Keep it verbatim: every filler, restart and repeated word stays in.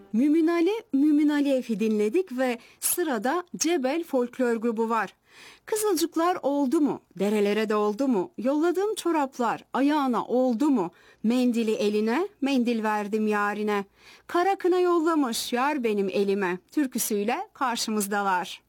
Mümin Ali, Mümin Aliyev'i dinledik ve sırada Cebel Folklor Grubu var. Kızılcıklar oldu mu? Derelere doldu mu? Yolladığım çoraplar ayağına oldu mu? Mendili eline, mendil verdim yarine. Kara kına yollamış yar benim elime. Türküsüyle karşımızdalar.